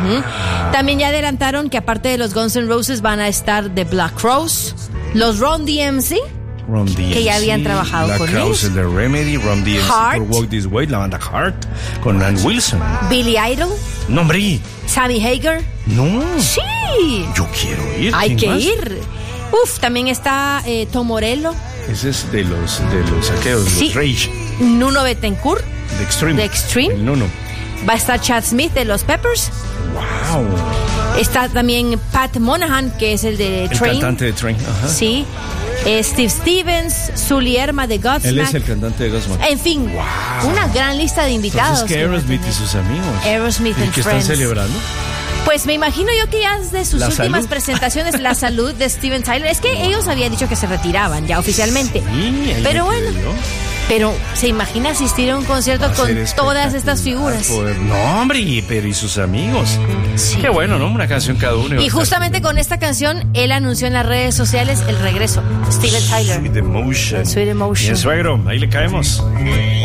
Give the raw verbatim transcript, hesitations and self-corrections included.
Uh-huh. También ya adelantaron que aparte de los Guns N' Roses van a estar The Black Crowes, los Run D M C, Run D M C, que ya habían trabajado Black con Crowes, ellos. el de Remedy, Run D M C Heart. por Walk This Way, la banda Heart, con Ann Wilson. Billy Idol, No, hombre, Sammy Hagar. no. Sí. Yo quiero ir. Hay ¿Quién que más? ir. Uf, también está eh, Tom Morello, Ese es de los, de los saqueos, de Sí. los Rage, Nuno Betancourt, de Extreme. de Extreme. El Nuno. Va a estar Chad Smith de los Peppers. Wow. Está también Pat Monahan, que es el de El Train. cantante de Train. Ajá. Sí. Eh, Steve Stevens, Sully Erma de Godsmack. Él es el cantante de Godsmack. En fin, Wow. una gran lista de invitados. Entonces, que que va a Aerosmith y tener. sus amigos. Aerosmith ¿Y and que están Friends. celebrando? Pues me imagino yo que ya de sus ¿La últimas salud? presentaciones, la salud de Steven Tyler. Es que ellos habían dicho que se retiraban ya oficialmente. Sí, ahí Pero me bueno, quedé yo. pero ¿se imagina asistir a un concierto Va a con ser todas espectacular estas figuras? poder- No, hombre, y- pero y sus amigos. Sí. Qué bueno, ¿no? Una canción cada uno. Y justamente con esta canción, él anunció en las redes sociales el regreso. Steven Tyler. Sweet Emotion. Sweet Emotion. Bien, suegro, ahí le caemos.